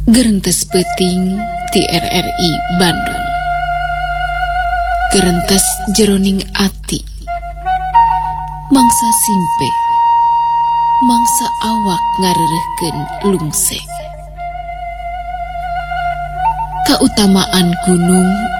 Gerentes Peuting ti RRI Bandung. Gerentes jeroning ati, mangsa simpe, mangsa awak ngarerehkeun lungsek. Kautamaan gunung